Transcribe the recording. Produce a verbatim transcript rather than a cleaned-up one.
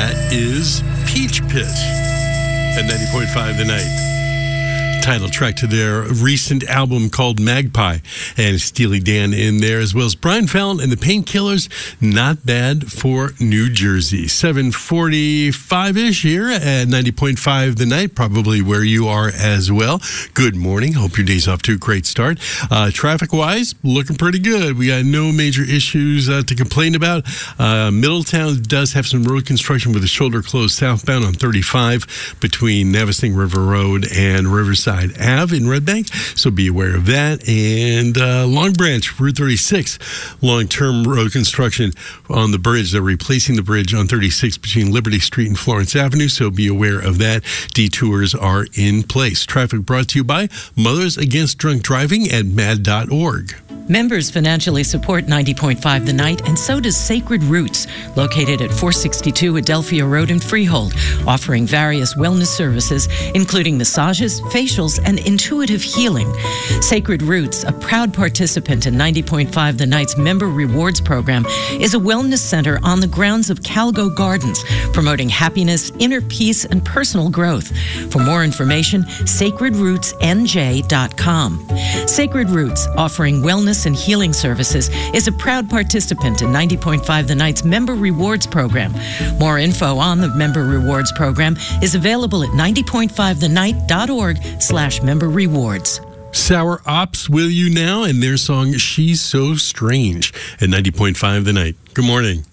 That is Peach Pit at ninety point five The Night. Title track to their recent album called Magpie, and Steely Dan in there, as well as Brian Fallon and the Painkillers. Not bad for New Jersey. seven forty-five-ish here at ninety point five The Night, probably where you are as well. Good morning. Hope your day's off to a great start. Uh, traffic-wise, looking pretty good. We got no major issues uh, to complain about. Uh, Middletown does have some road construction with a shoulder closed southbound on thirty-five between Navasting River Road and Riverside Ave in Red Bank, so be aware of that. And uh, Long Branch, Route thirty-six, long-term road construction on the bridge. They're replacing the bridge on thirty-six between Liberty Street and Florence Avenue, so be aware of that. Detours are in place. Traffic brought to you by Mothers Against Drunk Driving at mad dot org. Members financially support ninety point five The Night, and so does Sacred Roots, located at four sixty-two Adelphia Road in Freehold, offering various wellness services, including massages, facials, and intuitive healing. Sacred Roots, a proud participant in ninety point five The Night's Member Rewards Program, is a wellness center on the grounds of Calgo Gardens, promoting happiness, inner peace, and personal growth. For more information, sacred roots n j dot com. Sacred Roots, offering wellness and healing services, is a proud participant in ninety point five The Night's Member Rewards Program. More info on the Member Rewards Program is available at ninety point five the night dot org slash member rewards. Sour Ops Will You Now, and their song She's So Strange at ninety point five The Night. Good morning.